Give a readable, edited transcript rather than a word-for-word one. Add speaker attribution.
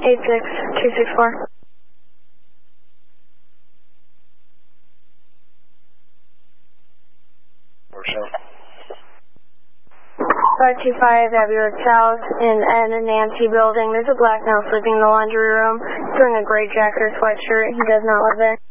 Speaker 1: 86264. 525 Abbey Road South in Ed and Nancy building. There's a black male sleeping in the laundry room, wearing a gray jacket or sweatshirt. He does not live there.